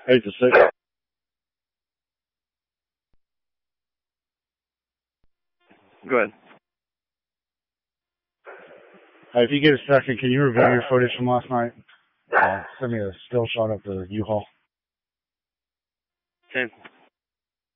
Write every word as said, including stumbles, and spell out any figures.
Eight to six. Go ahead. Uh, if you get a second, can you review your footage from last night? Uh, send me a still shot of the U-Haul. Okay.